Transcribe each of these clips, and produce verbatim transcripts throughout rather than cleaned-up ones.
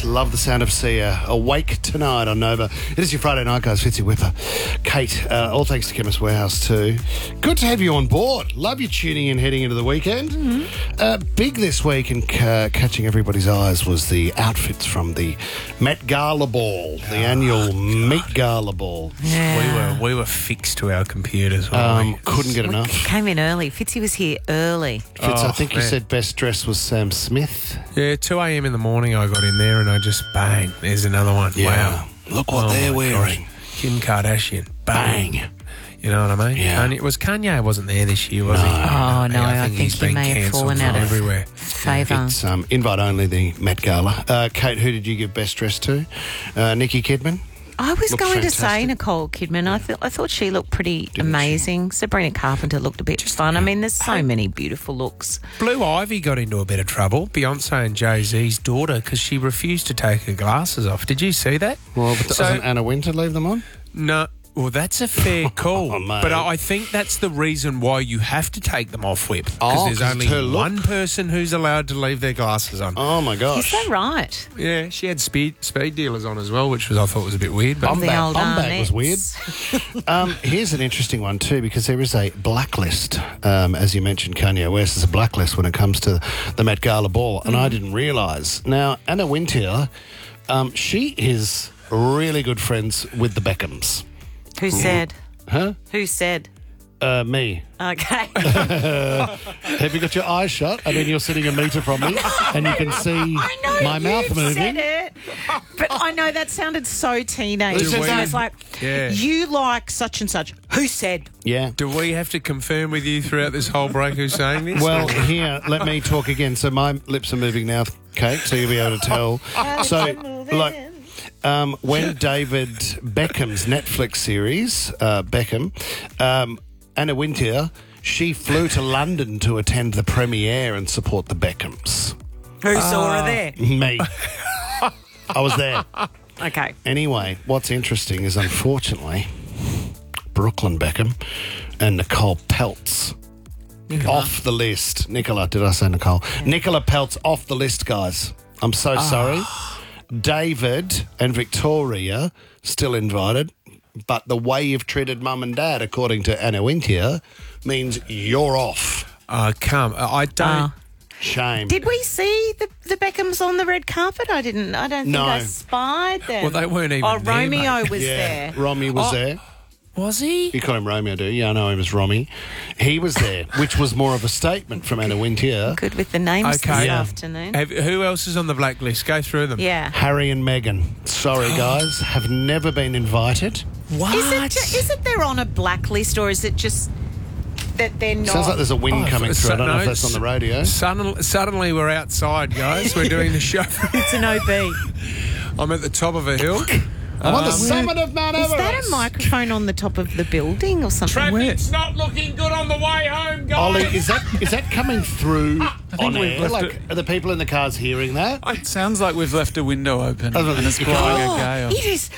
Yes, love the sound of Sia. Awake tonight on Nova. It is your Friday night, guys. Fitzy Whipper. Kate, uh, all thanks to Chemist Warehouse too. Good to have you on board. Love you tuning in heading into the weekend. Mm-hmm. Uh, big this week and uh, catching everybody's eyes was the outfits from the Met Gala Ball, the oh, annual Met Gala Ball. Yeah. We were we were fixed to our computers. Um, we? Couldn't get we enough. Came in early. Fitzy was here early. Fitz, oh, I think man. you said best dressed was Sam Smith. Yeah, two a m in the morning I got in there and I just, bang, there's another one. Yeah. Wow. Look what oh they're wearing. Gosh. Kim Kardashian. Bang. Bang. You know what I mean? Yeah. And it was Kanye wasn't there this year, was No. he? Oh, no, I I think, think he's he been may have cancelled fallen from out of everywhere. favour. It's um, invite only, the Met Gala. Uh, Kate, who did you give best dressed to? Uh, Nikki Kidman? I was Looks going fantastic. to say Nicole Kidman. I thought I thought she looked pretty Didn't amazing. Sabrina Carpenter looked a bit fun. I mean, there's so many beautiful looks. Blue Ivy got into a bit of trouble, Beyonce and Jay-Z's daughter, because she refused to take her glasses off. Did you see that? Well, but So- doesn't Anna Wintour leave them on? No. Well, that's a fair call. Oh, mate. But I I think that's the reason why you have to take them off, Whip. Because Oh, there's 'cause only it's her look. one person who's allowed to leave their glasses on. Oh, my Is gosh. that right? Yeah, she had speed speed dealers on as well, which was I thought was a bit weird. But I'm The back. old I'm back was weird. Arnettes. Um, here's an interesting one too, because there is a blacklist, um, as you mentioned, Kanye West. There's a blacklist when it comes to the Met Gala Ball, and I didn't realise. Now, Anna Wintour, um, she is really good friends with the Beckhams. Who said? Huh? Who said? Uh, me. Okay. Have you got your eyes shut? I mean, you're sitting a metre from me, and you can see I know my mouth you've moving. said it, but I know that sounded so teenage. Who said that? It's like, Yeah. you like such and such. Who said? Yeah. do we have to confirm with you throughout this whole break who's saying this? Well, here, let me talk again. So my lips are moving now, Kate, so you'll be able to tell. So, like, um, when David Beckham's Netflix series, uh, Beckham, um, Anna Wintour, she flew to London to attend the premiere and support the Beckhams. Who saw her there? Me. I was there. Okay. Anyway, what's interesting is, unfortunately, Brooklyn Beckham and Nicole Peltz off the list. Nicola, did I say Nicole? Nicola Peltz off the list, guys. I'm so sorry. David and Victoria still invited, but the way you've treated mum and dad, according to Anna Wintour, means you're off. uh, come. uh, I don't. Uh, Shame. Did we see the, the Beckhams on the red carpet? I didn't. I don't think No. I spied them. Well, they weren't even Oh, there, Romeo mate. was yeah, there. Romy was Oh. there. Was he? You call him Romeo, do you? Yeah, I know him as Romy. He was there, which was more of a statement from Anna Wintour. Good with the names Okay. this Yeah. afternoon. Have, who else is on the blacklist? Go through them. Yeah. Harry and Meghan, sorry guys, have never been invited. What? Is it, ju- is it they're on a blacklist or is it just that they're not? Sounds like there's a wind Oh, coming so- through. I don't know no, if that's on the radio. Suddenly, suddenly we're outside, guys. We're doing the show. It's an O B. I'm at the top of a hill. I'm on the Um, summit of Mount Is Everest. that a microphone on the top of the building or something? Traffic's not looking good on the way home, guys. Ollie, is that is that coming through on we've air? left Like, it- are the people in the cars hearing that? It sounds like we've left a window open Oh, and it's you blowing can't- a gale. It is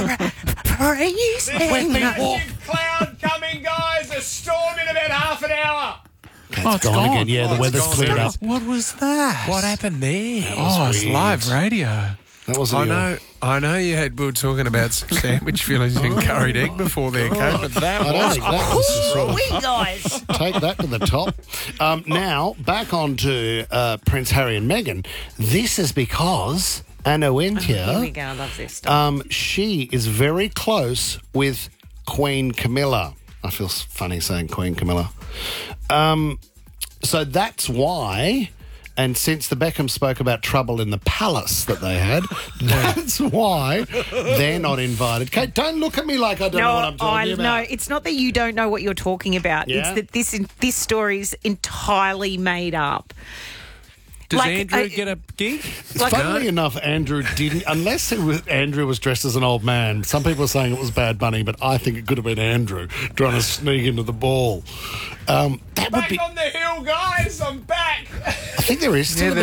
freezing. Cloud coming, guys. A storm in about half an hour. It's Oh, it's gone, gone. again. Yeah, the Oh, weather's it's cleared gone. up. What was that? What happened there? Oh, it's weird. live radio. That wasn't I your- know, I know you had we were talking about some sandwich fillings and curried egg before there, Kate, but that I don't was think that was the sort of We guys. take that to the top. Um, now, back on to uh, Prince Harry and Meghan. This is because Anna Here we Wintour, go. I love this stuff. um, she is very close with Queen Camilla. I feel s- funny saying Queen Camilla. Um, so that's why... And since the Beckham spoke about trouble in the palace that they had, that's why they're not invited. Kate, don't look at me like I don't know what I'm talking I, about. no, it's not that you don't know what you're talking about. Yeah? It's that this this story's entirely made up. Does Like, Andrew uh, get a gig? Like, Funnily enough, Andrew didn't, unless it was, Andrew was dressed as an old man. Some people are saying it was Bad Bunny, but I think it could have been Andrew trying to sneak into the ball. Um, that would Back be. on the hill, guys. I'm back. I think there is still Yeah, a bit